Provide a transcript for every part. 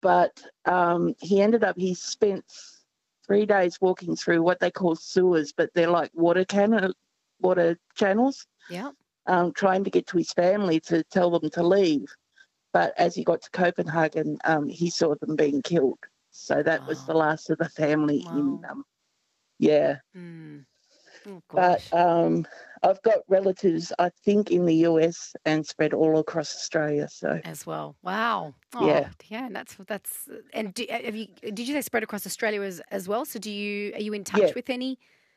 but he spent 3 days walking through what they call sewers, but they're like water channels, Yeah. trying to get to his family to tell them to leave. But as he got to Copenhagen, he saw them being killed. So that was the last of the family in, yeah. Mm. Oh, But gosh. I've got relatives, I think, in the US and spread all across Australia. So As well. Wow. yeah. Oh, yeah. And that's. And did you say spread across Australia as well? So are you in touch Yeah. with any?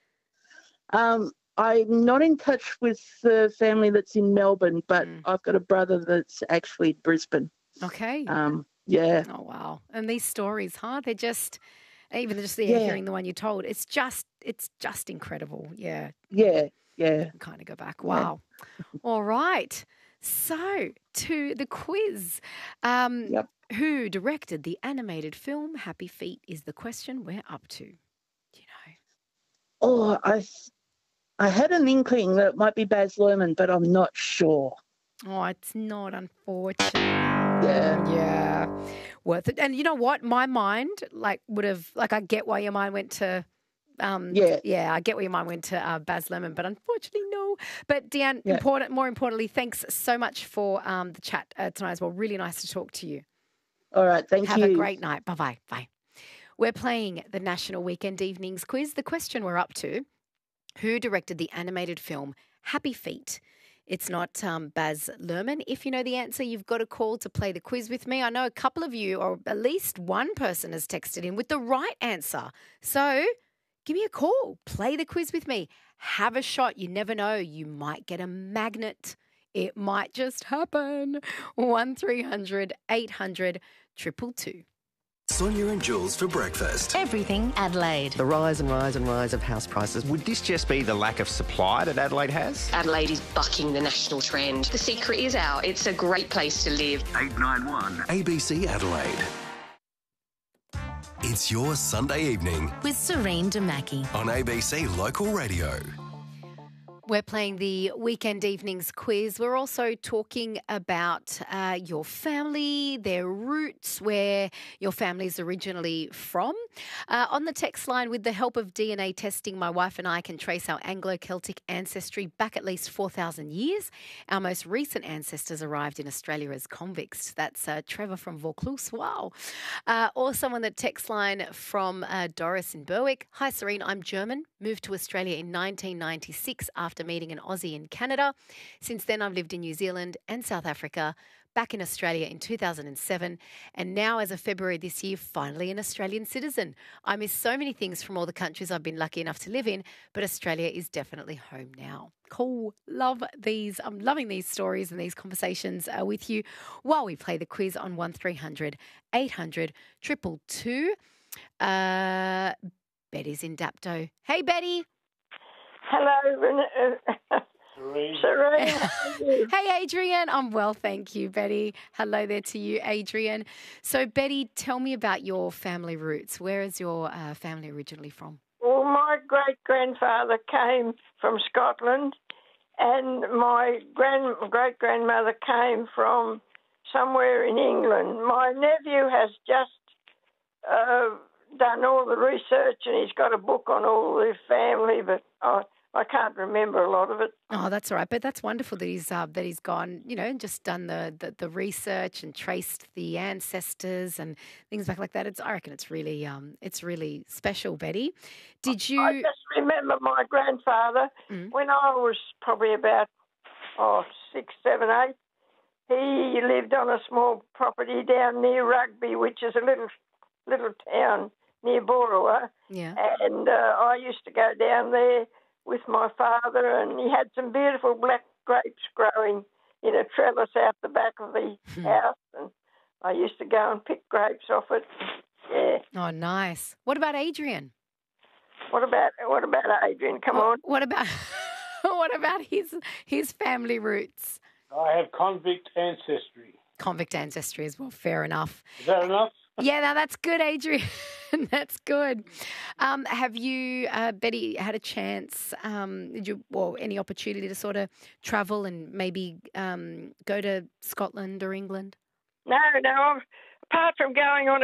I'm not in touch with the family that's in Melbourne, but I've got a brother that's actually in Brisbane. Okay. Yeah. Oh, wow. And these stories, huh? They're just, even just hearing the one you told, it's just incredible. Yeah. Yeah. Yeah. You can kind of go back. Wow. All right. So to the quiz. Yep. Who directed the animated film Happy Feet is the question we're up to. Do you know? Oh, I had an inkling that it might be Baz Luhrmann, but I'm not sure. Oh, it's not, unfortunately. Yeah. Yeah. Worth it. And you know what? My mind I get why your mind went to I get where your mind went to Baz Luhrmann, but unfortunately, no. But Deanne, more importantly, thanks so much for the chat tonight as well. Really nice to talk to you. All right, thank you. Have a great night. Bye-bye. Bye. We're playing the National Weekend Evenings Quiz. The question we're up to: who directed the animated film Happy Feet? It's not Baz Luhrmann. If you know the answer, you've got a call to play the quiz with me. I know a couple of you, or at least one person, has texted in with the right answer. So give me a call. Play the quiz with me. Have a shot. You never know. You might get a magnet. It might just happen. 1300 800 222. Sonia and Jules for breakfast. Everything Adelaide. The rise and rise and rise of house prices. Would this just be the lack of supply that Adelaide has? Adelaide is bucking the national trend. The secret is out. It's a great place to live. 891 ABC Adelaide. It's your Sunday evening With Serene Damaki. on ABC Local Radio. We're playing the Weekend Evenings Quiz. We're also talking about your family, their roots, where your family's originally from. On the text line, with the help of DNA testing, my wife and I can trace our Anglo-Celtic ancestry back at least 4,000 years. Our most recent ancestors arrived in Australia as convicts. That's Trevor from Vaucluse. Wow. Also on the text line from Doris in Berwick. Hi, Serene. I'm German. Moved to Australia in 1996 after meeting an Aussie in Canada. Since then, I've lived in New Zealand and South Africa, back in Australia in 2007, and now as of February this year, finally an Australian citizen. I miss so many things from all the countries I've been lucky enough to live in, but Australia is definitely home now. Cool. Love these. I'm loving these stories and these conversations with you while we play the quiz on 1300 800 222. Betty's in Dapto. Hey, Betty. Hello, Serene. Hey, Adrian. I'm well, thank you, Betty. Hello there to you, Adrian. So, Betty, tell me about your family roots. Where is your family originally from? Well, my great-grandfather came from Scotland, and my great-grandmother came from somewhere in England. My nephew has just done all the research, and he's got a book on all the family, but I can't remember a lot of it. Oh, that's all right. But that's wonderful that he's gone, and just done the research and traced the ancestors and things like that. I reckon it's really special, Betty. Did you? I just remember my grandfather when I was probably about 6, 7, 8. He lived on a small property down near Rugby, which is a little town near Borawa. Yeah. And I used to go down there with my father, and he had some beautiful black grapes growing in a trellis out the back of the house, and I used to go and pick grapes off it. Yeah. Oh, nice. What about Adrian? What about Adrian? Come on. What about his family roots? I have convict ancestry. Convict ancestry as well. Fair enough. Is that enough? Yeah, no, that's good, Adrian. That's good. Have you, Betty, had a chance, any opportunity to sort of travel and maybe go to Scotland or England? No, apart from going on